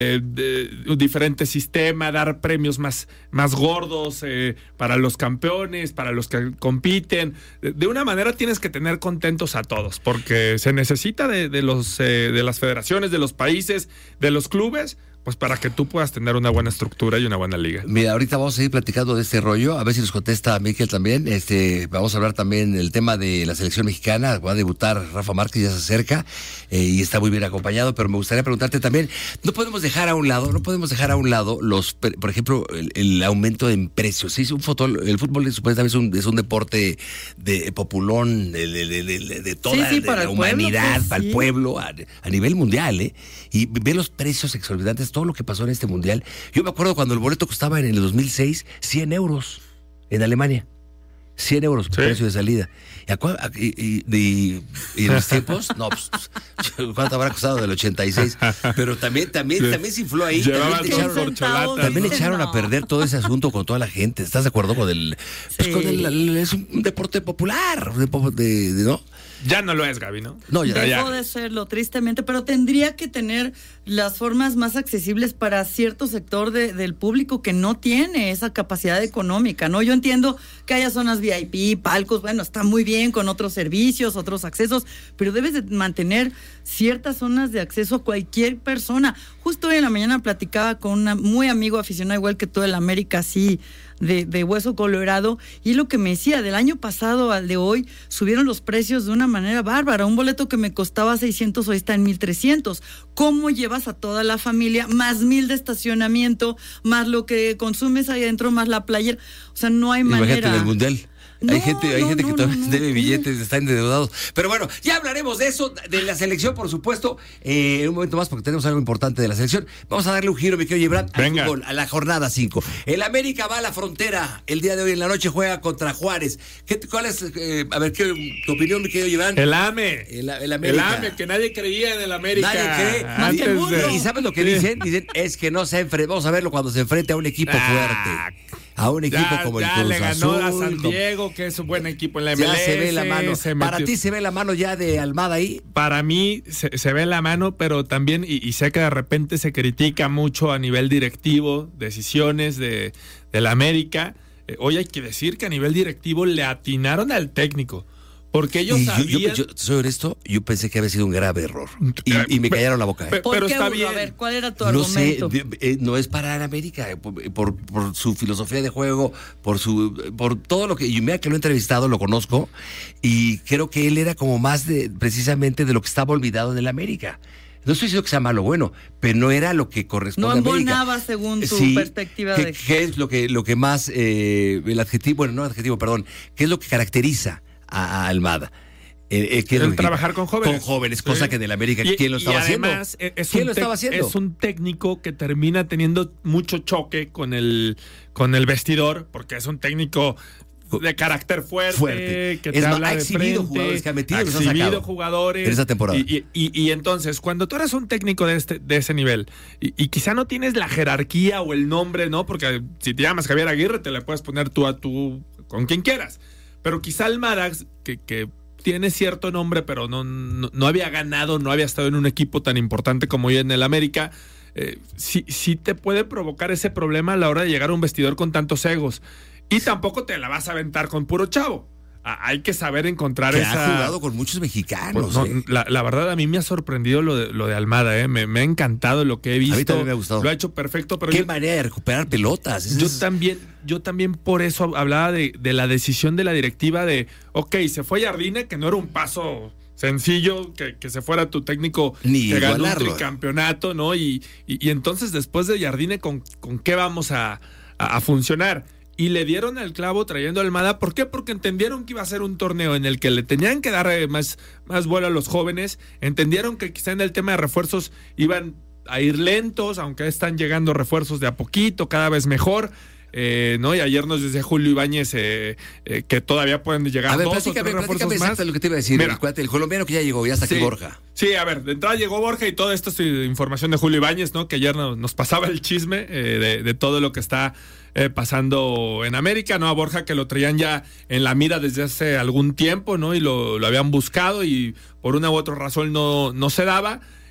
diferente sistema, dar premios más gordos para los campeones, para los que compiten. De una manera tienes que tener contentos a todos, porque se necesita de las federaciones, de los países, de los clubes, pues para que tú puedas tener una buena estructura y una buena liga. Mira, ahorita vamos a seguir platicando de este rollo, a ver si nos contesta Miquel también. Vamos a hablar también del tema de la selección mexicana. Va a debutar Rafa Márquez, ya se acerca y está muy bien acompañado, pero me gustaría preguntarte también, no podemos dejar a un lado por ejemplo, el aumento en precios. ¿Sí? El fútbol supuestamente es un deporte de populón de toda la humanidad, pueblo, para el pueblo, a nivel mundial, y ve los precios exorbitantes, todo lo que pasó en este mundial. Yo me acuerdo cuando el boleto costaba en el 2006 100 euros en Alemania. 100 euros por precio de salida. Y en los tiempos, no, pues, ¿cuánto habrá costado del 86? Pero también se infló ahí. También echaron a perder todo ese asunto con toda la gente. ¿Estás de acuerdo con es un deporte popular, ¿no? Ya no lo es, Gaby, ¿no? No, ya. Dejó de serlo, tristemente, pero tendría que tener las formas más accesibles para cierto sector del público que no tiene esa capacidad económica, ¿no? Yo entiendo que haya zonas VIP, palcos, bueno, está muy bien con otros servicios, otros accesos, pero debes de mantener ciertas zonas de acceso a cualquier persona. Justo hoy en la mañana platicaba con un muy amigo aficionado, igual que todo el América, así, de hueso colorado, y lo que me decía, del año pasado al de hoy, subieron los precios de una manera bárbara. Un boleto que me costaba 600 hoy está en 1,300. ¿Cómo llevas a toda la familia? Más 1,000 de estacionamiento, más lo que consumes ahí adentro, más la playera. O sea, no hay manera. Imagínate del Mundial. Hay gente que todavía debe billetes, están endeudados. Pero bueno, ya hablaremos de eso, de la selección, por supuesto, en un momento más, porque tenemos algo importante de la selección. Vamos a darle un giro, mi querido Gibran, al fútbol, a la jornada 5. El América va a la frontera. El día de hoy en la noche juega contra Juárez. ¿Cuál es, a ver, tu opinión, mi querido Gibran? El AME. El América. El AME, que nadie creía en el América. Nadie cree. ¿Y sabes lo que dicen? Dicen, es que no se enfrenta. Vamos a verlo cuando se enfrente a un equipo fuerte. A un equipo como el Cruz le ganó Azul, a San Diego, que es un buen equipo en la MLS. Ya se ve la mano. ¿Para ti se ve la mano ya de Almada ahí? Para mí se ve la mano, pero también, y sé que de repente se critica mucho a nivel directivo, decisiones de la América. Hoy hay que decir que a nivel directivo le atinaron al técnico. Porque ellos sabían... Yo soy honesto, yo pensé que había sido un grave error. Y me callaron la boca. ¿Por qué, está Burro? bien. A ver, ¿cuál era tu argumento? No sé, no es para el América, por su filosofía de juego, por todo lo que... Y mira que lo he entrevistado, lo conozco, y creo que él era como más precisamente de lo que estaba olvidado en el América. No estoy diciendo que sea malo o bueno, pero no era lo que corresponde a América. No embonaba según tu perspectiva. ¿Qué es lo que más... el adjetivo, bueno, no adjetivo, perdón. ¿Qué es lo que caracteriza a Almada? Trabajar con jóvenes. Con jóvenes, cosa que en el América, ¿quién lo estaba haciendo? ¿Quién lo estaba haciendo? Es un técnico que termina teniendo mucho choque con el vestidor, porque es un técnico de carácter fuerte. Que te habla de frente, jugadores que ha metido, jugadores en esa temporada. Y entonces, cuando tú eres un técnico de ese nivel, y quizá no tienes la jerarquía o el nombre, ¿no? Porque si te llamas Javier Aguirre, te le puedes poner tú con quien quieras. Pero quizá Almada, que tiene cierto nombre, pero no había ganado, no había estado en un equipo tan importante como hoy en el América, sí te puede provocar ese problema a la hora de llegar a un vestidor con tantos egos. Y tampoco te la vas a aventar con puro chavo. Hay que saber encontrar que ha jugado con muchos mexicanos. Pues la verdad, a mí me ha sorprendido lo de Almada. Me ha encantado lo que he visto. A mí también me ha gustado. Lo ha hecho perfecto. Pero qué manera de recuperar pelotas. Yo también por eso hablaba de la decisión de la directiva de, se fue Jardine, que no era un paso sencillo, que se fuera tu técnico ni que ganó un tricampeonato, ¿no? Y entonces después de Jardine, ¿con qué vamos a funcionar? Y le dieron el clavo trayendo a Almada. ¿Por qué? Porque entendieron que iba a ser un torneo en el que le tenían que dar más vuelo a los jóvenes. Entendieron que quizá en el tema de refuerzos iban a ir lentos, aunque están llegando refuerzos de a poquito, cada vez mejor. ¿No? Y ayer nos decía Julio Ibáñez que todavía pueden llegar dos o tres refuerzos más. Lo que te iba a decir. Mira, el colombiano que ya llegó, ya está aquí Borja. Sí, a ver, de entrada llegó Borja y todo esto es información de Julio Ibáñez, ¿no? Que ayer nos pasaba el chisme de todo lo que está pasando en América, ¿no? A Borja, que lo traían ya en la mira desde hace algún tiempo, ¿no? Y lo habían buscado y por una u otra razón no se daba.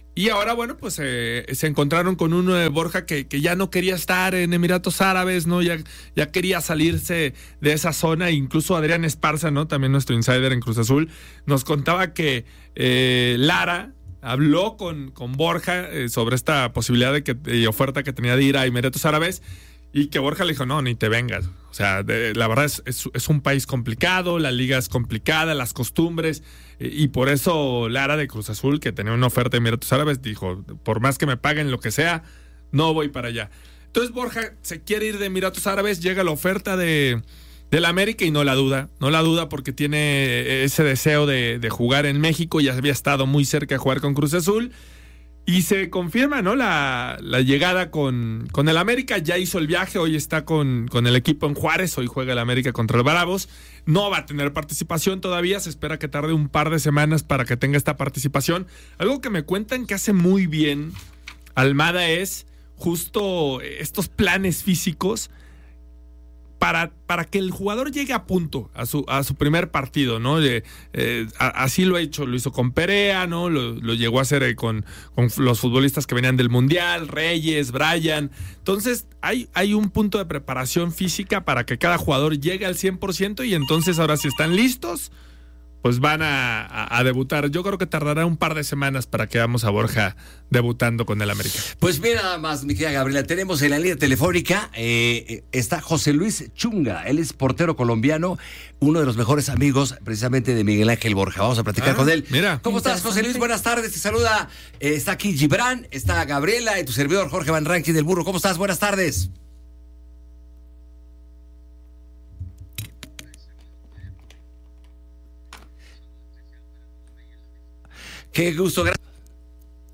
Y ahora, bueno, pues se encontraron con un Borja que ya no quería estar en Emiratos Árabes, ¿no? Ya quería salirse de esa zona. Incluso Adrián Esparza, ¿no? También nuestro insider en Cruz Azul, nos contaba que Lara habló con Borja sobre esta posibilidad de oferta que tenía de ir a Emiratos Árabes. Y que Borja le dijo, no, ni te vengas. O sea, la verdad es un país complicado, la liga es complicada, las costumbres. Y por eso Lara de Cruz Azul, que tenía una oferta de Emiratos Árabes, dijo, por más que me paguen lo que sea, no voy para allá. Entonces Borja se quiere ir de Emiratos Árabes, llega la oferta de la América y no la duda porque tiene ese deseo de jugar en México, ya había estado muy cerca de jugar con Cruz Azul. Y se confirma, ¿no? La llegada con el América. Ya hizo el viaje, hoy está con el equipo en Juárez, hoy juega el América contra el Bravos. No va a tener participación todavía, se espera que tarde un par de semanas para que tenga esta participación. Algo que me cuentan que hace muy bien Almada es justo estos planes físicos para que el jugador llegue a punto a su primer partido, ¿no? Así lo ha hecho, lo hizo con Perea, ¿no? Lo llegó a hacer con los futbolistas que venían del Mundial, Reyes, Brian. Entonces, hay un punto de preparación física para que cada jugador llegue al 100% y entonces ahora si están listos, pues van a debutar. Yo creo que tardará un par de semanas para que veamos a Borja debutando con el América. Pues mira nada más, mi querida Gabriela, tenemos en la línea telefónica, está José Luis Chunga, él es portero colombiano, uno de los mejores amigos precisamente de Miguel Ángel Borja. Vamos a platicar con él. Mira. ¿Cómo estás, José Luis? Buenas tardes, te saluda, está aquí Gibran, está Gabriela y tu servidor Jorge Van Rankin del Burro. ¿Cómo estás? Buenas tardes. Qué gusto, gracias.